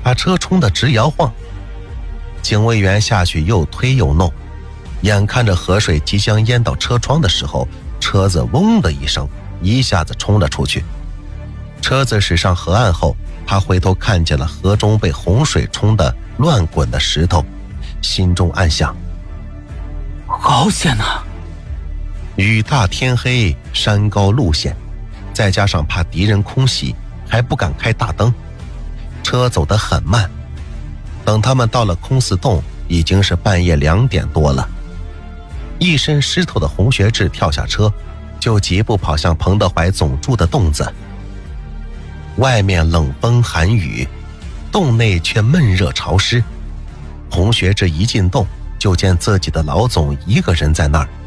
把车冲得直摇晃。警卫员下去又推又弄，眼看着河水即将淹到车窗的时候，车子嗡的一声，一下子冲了出去。车子驶上河岸后，他回头看见了河中被洪水冲得乱滚的石头，心中暗想： 好险啊！ 雨大天黑，山高路险，再加上怕敌人空袭，还不敢开大灯，车走得很慢。等他们到了空寺洞，已经是半夜2点多了。一身湿透的洪学智跳下车，就疾步跑向彭德怀总住的洞子。外面冷风寒雨，洞内却闷热潮湿。洪学智一进洞，就见自己的老总一个人在那儿，